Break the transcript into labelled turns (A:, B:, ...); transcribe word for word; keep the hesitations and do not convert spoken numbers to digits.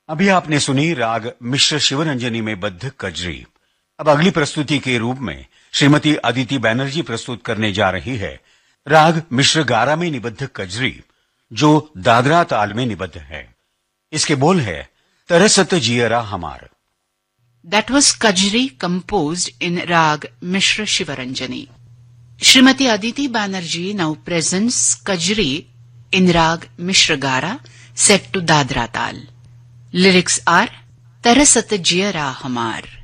A: अभी आपने सुनी राग मिश्र शिवरंजनी में बद्ध कजरी। अब अगली प्रस्तुति के रूप में श्रीमती अदिति बैनर्जी प्रस्तुत करने जा रही है राग मिश्र गारा में निबद्ध कजरी, जो दादरा ताल में निबद्ध है। इसके बोल है तरसत जियरा हमार।
B: That was Kajri composed in Rag Mishra Shivaranjani. Srimati Aditi Banerjee now presents Kajri in Rag Mishra Gara set to Dadra Tal. Lyrics are Tarasat Jiyara Hamar.